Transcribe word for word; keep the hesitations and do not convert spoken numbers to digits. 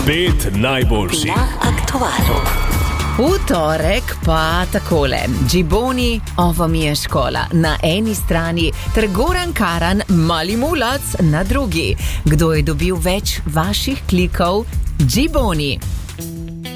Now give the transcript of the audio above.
Pet najboljših na aktualu. V torek pa takole. Džiboni, ovo mi je škola na eni strani, ter Goran Karan, mali mulac na drugi. Kdo je dobil več vaših klikov? Džiboni.